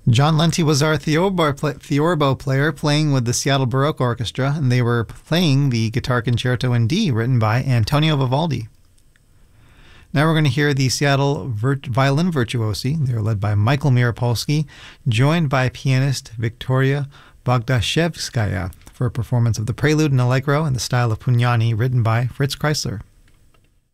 John Lenti was our theorbo player playing with the Seattle Baroque Orchestra, and they were playing the Guitar Concerto in D, written by Antonio Vivaldi. Now we're going to hear the Seattle Violin Virtuosi. They're led by Michael Mirapolsky, joined by pianist Victoria Bogdashevskaya for a performance of the Prelude and Allegro in the style of Pugnani, written by Fritz Kreisler.